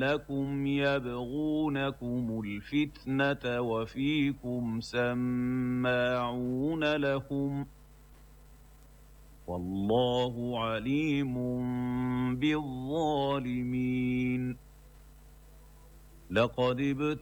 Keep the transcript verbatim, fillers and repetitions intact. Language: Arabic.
لكم يبغونكم الفتنة وفيكم سماعون لهم والله عليم بالظالمين. لقد